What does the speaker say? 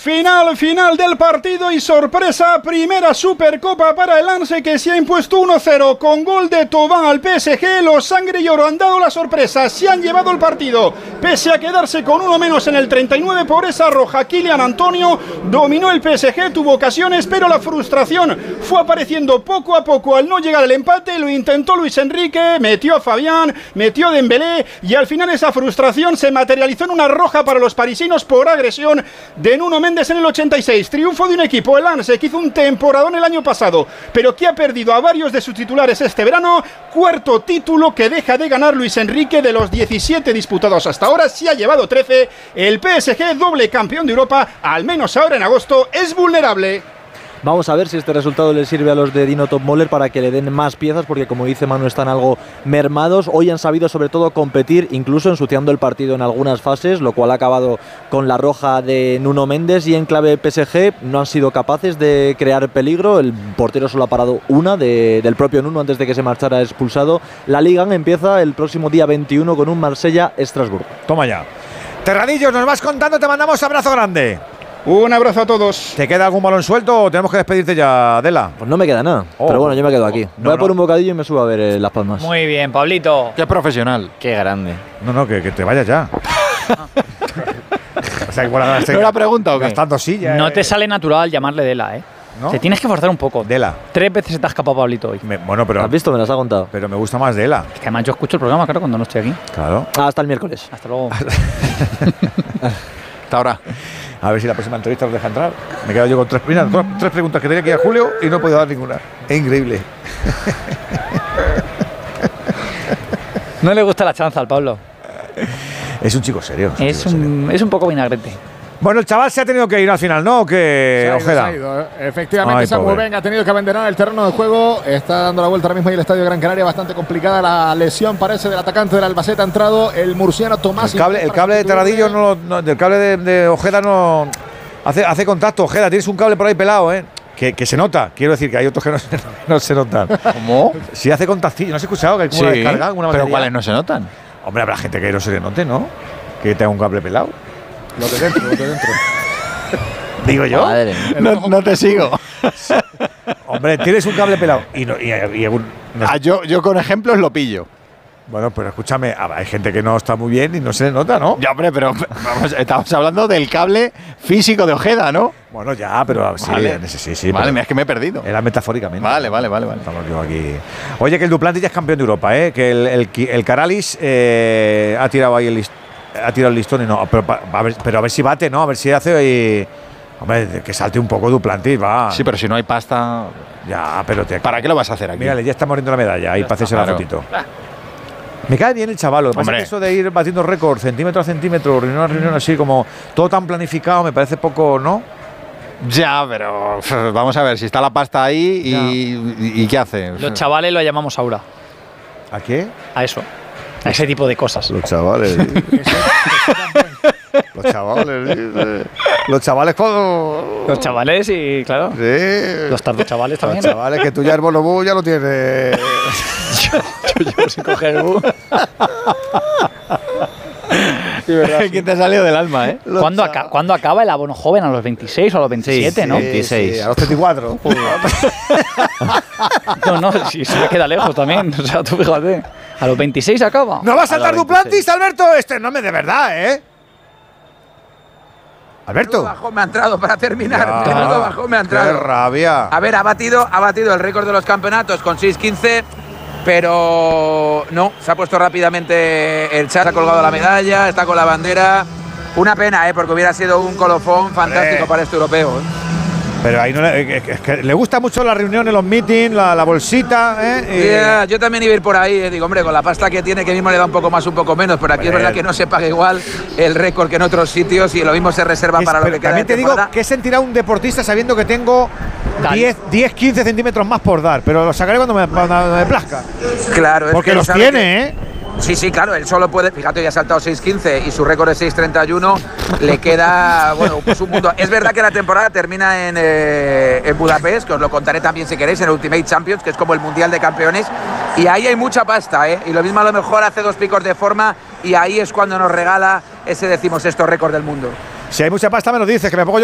Final del partido y sorpresa, primera Supercopa para el Lens que se ha impuesto 1-0 con gol de Thauvin al PSG. Los sangre y oro han dado la sorpresa, se han llevado el partido, pese a quedarse con uno menos en el 39 por esa roja. Kylian Antonio dominó el PSG, tuvo ocasiones, pero la frustración fue apareciendo poco a poco al no llegar al empate. Lo intentó Luis Enrique, metió a Fabián, metió a Dembélé y al final esa frustración se materializó en una roja para los parisinos por agresión de Nuno Mendes en el 86. Triunfo de un equipo, el Lens, que hizo un temporadón el año pasado, pero que ha perdido a varios de sus titulares este verano. Cuarto título que deja de ganar Luis Enrique de los 17 disputados hasta ahora. Se ha llevado 13. El PSG, doble campeón de Europa, al menos ahora en agosto, es vulnerable. Vamos a ver si este resultado le sirve a los de Dino Topmoller para que le den más piezas, porque como dice Manu, están algo mermados. Hoy han sabido sobre todo competir, incluso ensuciando el partido en algunas fases, lo cual ha acabado con la roja de Nuno Mendes. Y en clave PSG no han sido capaces de crear peligro. El portero solo ha parado una del propio Nuno antes de que se marchara expulsado. La Liga empieza el próximo día 21 con un Marsella-Estrasburgo. Toma ya. Terradillos, nos vas contando, te mandamos abrazo grande. Un abrazo a todos. ¿Te queda algún balón suelto o tenemos que despedirte ya, Adela? Pues no me queda nada, pero bueno, yo me quedo aquí. Voy a por un bocadillo y me subo a ver Las Palmas. Muy bien, Pablito. Qué profesional. Qué grande. No, que te vayas ya. O sea, igual ahora ¿No era pregunta o qué? Gastando silla. No te sale natural llamarle Dela, ¿eh? ¿No? Te tienes que forzar un poco. Dela. 3 veces se te ha escapado Pablito hoy. Bueno, pero... ¿Has visto? Me las ha contado. Pero me gusta más Dela. Es que además yo escucho el programa, claro, cuando no estoy aquí. Claro. Hasta el miércoles. Hasta luego. Hasta ahora. A ver si la próxima entrevista nos deja entrar. Me he quedado yo con tres preguntas que tenía que ir a Julio y no he podido dar ninguna. Es increíble. No le gusta la chanza al Pablo. Es un chico serio. Es un poco vinagrete. Bueno, el chaval se ha tenido que ir al final, ¿no? Que Ojeda. Se ha ido. Efectivamente, Samu Benga ha tenido que abandonar el terreno de juego. Está dando la vuelta ahora mismo ahí el estadio de Gran Canaria. Bastante complicada la lesión, parece, del atacante del Albacete. Ha entrado el murciano Tomás. El cable de Terradillo, del cable de Ojeda no hace contacto. Ojeda, tienes un cable por ahí pelado, ¿eh? Que se nota. Quiero decir que hay otros que no se notan. ¿Cómo? Sí, hace contactillo. ¿No has escuchado que hay como una descarga? Una pero ¿cuáles no se notan? Hombre, habrá gente que no se le note, ¿no? Que tenga un cable pelado. Lo de dentro. Digo yo. Madre. No te sigo. Hombre, tienes un cable pelado. Yo con ejemplos lo pillo. Bueno, pero escúchame, hay gente que no está muy bien y no se le nota, ¿no? Ya, hombre, pero vamos, estamos hablando del cable físico de Ojeda, ¿no? Bueno, ya, pero sí, vale. sí. Vale, es que me he perdido. Era metafóricamente. Vale. Estamos yo aquí. Oye, que el Duplantis ya es campeón de Europa, ¿eh? Que el Caralis ha tirado ahí el listón y no. Pero a ver si bate, ¿no? A ver si hace. Hombre, que salte un poco Duplantis, va. Sí, pero si no hay pasta. Ya, pero ¿Para qué lo vas a hacer aquí? Mírale, ya está muriendo la medalla. Ahí para hacerse la fotito. Ah. Me cae bien el chaval. Lo que pasa es que eso de ir batiendo récords, centímetro a centímetro, reunión a reunión, así como todo tan planificado, me parece poco, ¿no? Ya, pero vamos a ver, si está la pasta ahí y ¿qué hace? Los chavales lo llamamos aura. ¿A qué? A eso. A ese tipo de cosas. Los chavales. Los chavales cuando... Los chavales y, claro. Sí. Los tardos chavales también. Los chavales, que tú ya el bonobú ya lo tienes. yo llevo sin coger el bus. ¿Quién te ha salido del alma, eh? ¿Cuándo acaba el abono joven? ¿A los 26 o a los 27, no? 26. Sí, a los 34. No, si se me queda lejos también. O sea, tú fíjate. A los 26 acaba. ¿No va a saltar Duplantis, Alberto? No me de verdad, ¿eh? Alberto. Menudo bajón me ha entrado para terminar. Menudo bajón me ha entrado. ¡Qué rabia! A ver, ha batido el récord de los campeonatos con 6:15, pero no, se ha puesto rápidamente el chat, ha colgado la medalla, está con la bandera. Una pena, porque hubiera sido un colofón fantástico para este europeo. Pero ahí no es que le gusta mucho la reunión, los meetings, la bolsita, Yo también iba a ir por ahí, digo, hombre, con la pasta que tiene, que mismo le da un poco más, un poco menos, pero aquí es verdad que no se paga igual el récord que en otros sitios y lo mismo se reserva para lo que queda. También te digo, ¿qué sentirá un deportista sabiendo que tengo 10-15 centímetros más por dar? Pero lo sacaré cuando me plazca. Claro, porque los tiene, Sí, claro, él solo puede, fíjate, ya ha saltado 6:15 y su récord es 6:31, le queda, bueno, pues un mundo. Es verdad que la temporada termina en Budapest, que os lo contaré también si queréis, en el Ultimate Champions, que es como el Mundial de Campeones, y ahí hay mucha pasta, y lo mismo a lo mejor hace 2 picos de forma y ahí es cuando nos regala ese 16º récord del mundo. Si hay mucha pasta me lo dices, que me pongo yo